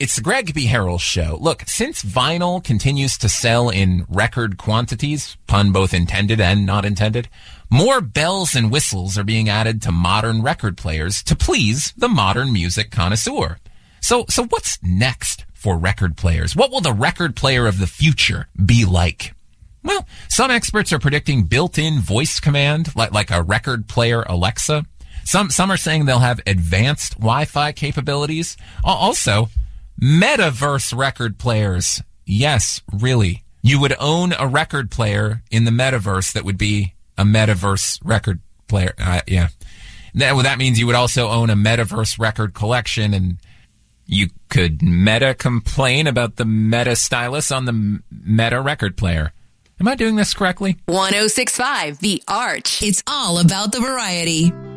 It's the Greg B. Harrell Show. Look, since vinyl continues to sell in record quantities, pun both intended and not intended, more bells and whistles are being added to modern record players to please the modern music connoisseur. So what's next for record players? What will the record player of the future be like? Well, some experts are predicting built-in voice command, like a record player Alexa. Some are saying they'll have advanced Wi-Fi capabilities. Also, metaverse record players. Yes, really. You would own a record player in the metaverse that would be a metaverse record player. Yeah. That means you would also own a metaverse record collection, and you could meta complain about the meta stylus on the meta record player. Am I doing this correctly? 106.5 The Arch. It's all about the variety.